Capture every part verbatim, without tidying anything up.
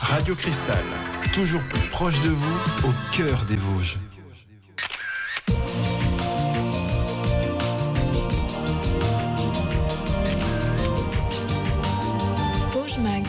Radio Cristal, toujours plus proche de vous, au cœur des Vosges. Vosges Mag.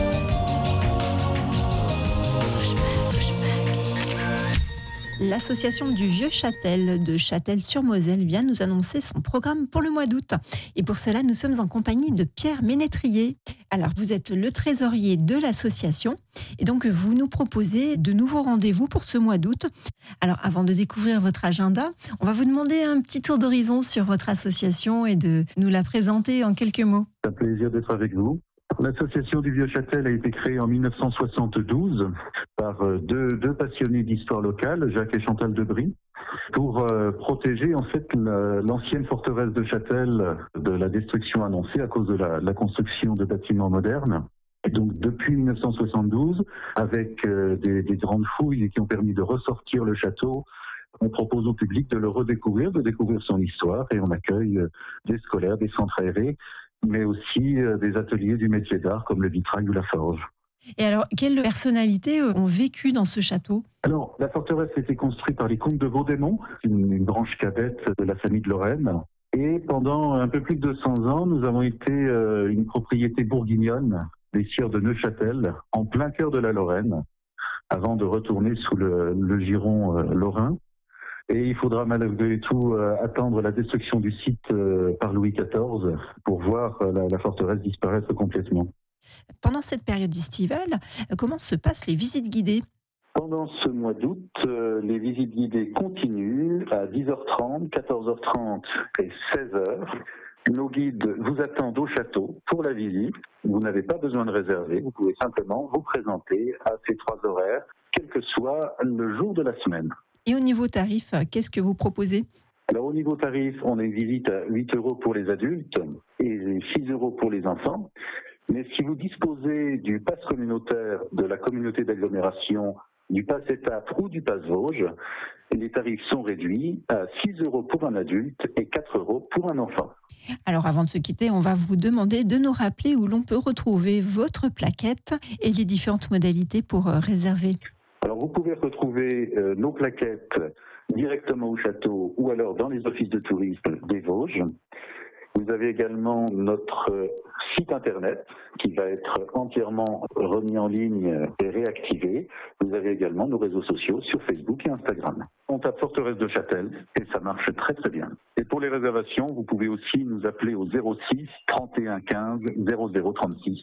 L'association du Vieux Châtel de Châtel-sur-Moselle vient nous annoncer son programme pour le mois d'août. Et pour cela, nous sommes en compagnie de Pierre Ménétrier. Alors, vous êtes le trésorier de l'association et donc vous nous proposez de nouveaux rendez-vous pour ce mois d'août. Alors, avant de découvrir votre agenda, on va vous demander un petit tour d'horizon sur votre association et de nous la présenter en quelques mots. C'est un plaisir d'être avec vous. L'association du Vieux Châtel a été créée en dix-neuf cent soixante-douze par deux, deux passionnés d'histoire locale, Jacques et Chantal Debry, pour euh, protéger en fait la, l'ancienne forteresse de Châtel de la destruction annoncée à cause de la, la construction de bâtiments modernes. Et donc depuis dix-neuf cent soixante-douze, avec euh, des, des grandes fouilles qui ont permis de ressortir le château, on propose au public de le redécouvrir, de découvrir son histoire, et on accueille euh, des scolaires, des centres aérés, mais aussi euh, des ateliers du métier d'art comme le vitrail ou la forge. Et alors, quelles personnalités ont vécu dans ce château ? Alors, la forteresse a été construite par les comtes de Vaudémont, une, une branche cadette de la famille de Lorraine. Et pendant un peu plus de deux cents ans, nous avons été euh, une propriété bourguignonne des sieurs de Neuchâtel, en plein cœur de la Lorraine, avant de retourner sous le, le giron euh, lorrain. Et il faudra malgré tout euh, attendre la destruction du site euh, par Louis quatorze pour voir euh, la, la forteresse disparaître complètement. Pendant cette période estivale, comment se passent les visites guidées ? Pendant ce mois d'août, euh, les visites guidées continuent à dix heures trente, quatorze heures trente et seize heures. Nos guides vous attendent au château pour la visite. Vous n'avez pas besoin de réserver, vous pouvez simplement vous présenter à ces trois horaires, quel que soit le jour de la semaine. Et au niveau tarif, qu'est-ce que vous proposez ? Alors au niveau tarif, on a une visite à huit euros pour les adultes et six euros pour les enfants. Mais si vous disposez du pass communautaire de la communauté d'agglomération, du pass étape ou du pass Vosges, les tarifs sont réduits à six euros pour un adulte et quatre euros pour un enfant. Alors avant de se quitter, on va vous demander de nous rappeler où l'on peut retrouver votre plaquette et les différentes modalités pour réserver. Alors vous pouvez retrouver euh, nos plaquettes directement au château ou alors dans les offices de tourisme des Vosges. Vous avez également notre euh, site internet qui va être entièrement remis en ligne et réactivé. Vous avez également nos réseaux sociaux sur Facebook et Instagram. On tape Forteresse de Châtel et ça marche très très bien. Et pour les réservations, vous pouvez aussi nous appeler au zéro six trente et un quinze zéro zéro trente-six.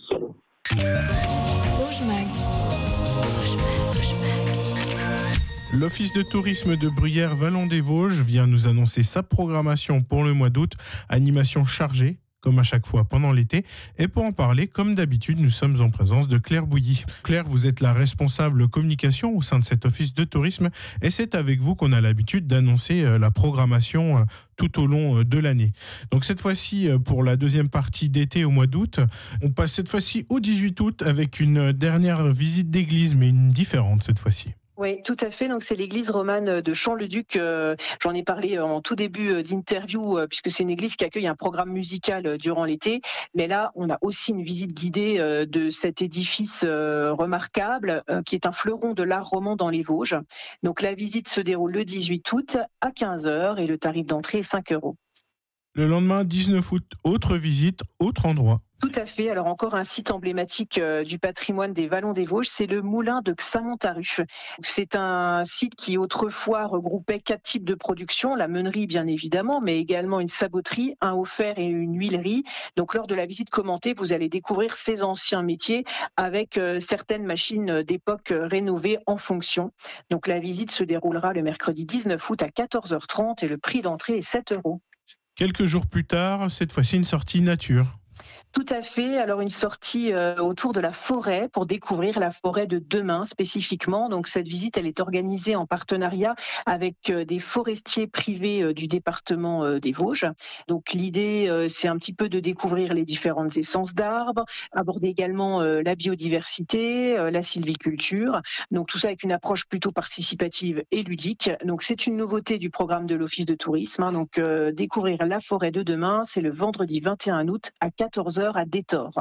Vosges Mag. Vosges Mag. Vosges Mag. L'Office de tourisme de Bruyères-Vallon-des-Vosges vient nous annoncer sa programmation pour le mois d'août. Animation chargée, comme à chaque fois pendant l'été. Et pour en parler, comme d'habitude, nous sommes en présence de Claire Bouilly. Claire, vous êtes la responsable communication au sein de cet Office de tourisme. Et c'est avec vous qu'on a l'habitude d'annoncer la programmation tout au long de l'année. Donc cette fois-ci, pour la deuxième partie d'été au mois d'août, on passe cette fois-ci au dix-huit août avec une dernière visite d'église, mais une différente cette fois-ci. Oui, tout à fait. Donc c'est l'église romane de Champ-le-Duc. Euh, j'en ai parlé en tout début d'interview euh, puisque c'est une église qui accueille un programme musical euh, durant l'été. Mais là, on a aussi une visite guidée euh, de cet édifice euh, remarquable euh, qui est un fleuron de l'art roman dans les Vosges. Donc la visite se déroule le dix-huit août à quinze heures et le tarif d'entrée est cinq euros. Le lendemain, dix-neuf août, autre visite, autre endroit. Tout à fait. Alors encore un site emblématique euh, du patrimoine des Vallons des Vosges, c'est le moulin de Xamontaru. C'est un site qui autrefois regroupait quatre types de production, la meunerie bien évidemment, mais également une saboterie, un haut fer et une huilerie. Donc lors de la visite commentée, vous allez découvrir ces anciens métiers avec euh, certaines machines d'époque euh, rénovées en fonction. Donc la visite se déroulera le mercredi dix-neuf août à quatorze heures trente et le prix d'entrée est sept euros. Quelques jours plus tard, cette fois-ci une sortie nature. Tout à fait. Alors une sortie euh, autour de la forêt pour découvrir la forêt de demain spécifiquement. Donc cette visite, elle est organisée en partenariat avec euh, des forestiers privés euh, du département euh, des Vosges. Donc l'idée, euh, c'est un petit peu de découvrir les différentes essences d'arbres, aborder également euh, la biodiversité, euh, la sylviculture. Donc tout ça avec une approche plutôt participative et ludique. Donc c'est une nouveauté du programme de l'Office de tourisme. Hein. Donc euh, découvrir la forêt de demain, c'est le vendredi vingt et un août à quatorze heures à Détor.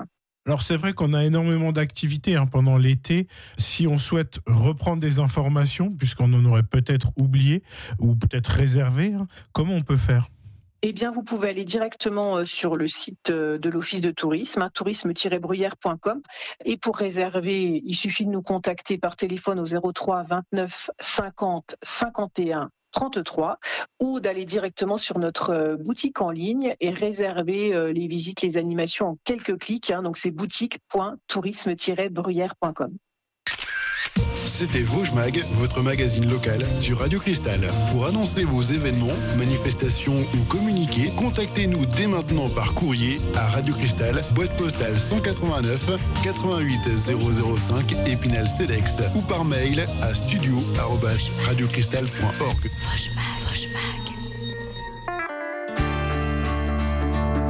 Alors c'est vrai qu'on a énormément d'activités hein, pendant l'été. Si on souhaite reprendre des informations, puisqu'on en aurait peut-être oublié ou peut-être réservé, hein, comment on peut faire ? Eh bien, vous pouvez aller directement sur le site de l'Office de tourisme, hein, tourisme tiret bruyère point com. Et pour réserver, il suffit de nous contacter par téléphone au zéro trois vingt-neuf cinquante cinquante et un trente-trois ou d'aller directement sur notre boutique en ligne et réserver les visites, les animations en quelques clics. Hein, donc c'est boutique point tourisme tiret bruyère point com. C'était Vosges Mag, votre magazine local sur Radio Cristal. Pour annoncer vos événements, manifestations ou communiquer, contactez-nous dès maintenant par courrier à Radio Cristal, boîte postale cent quatre-vingt-neuf quatre-vingt-huit zéro zéro cinq Épinal Cedex ou par mail à studio arobase radiocristal point org. Vosges Mag, Vosges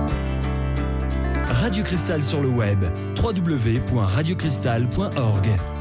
Mag. Radio Cristal sur le web, w w w point radio cristal point org.